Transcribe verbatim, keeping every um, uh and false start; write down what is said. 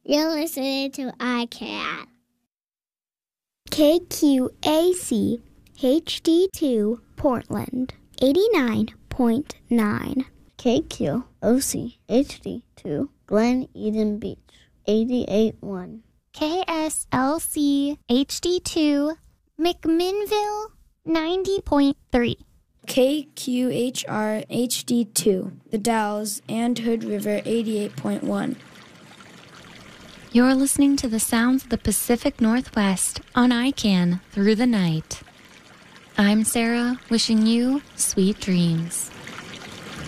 You're listening to I CAN. K Q A C H D two Portland, eighty-nine point nine. K Q O C H D two Glen Eden Beach, eighty-eight point one. K S L C H D two McMinnville, ninety point three. K Q H R H D two The Dalles and Hood River, eighty-eight point one. You're listening to the sounds of the Pacific Northwest on I CAN through the night. I'm Sarah, wishing you sweet dreams.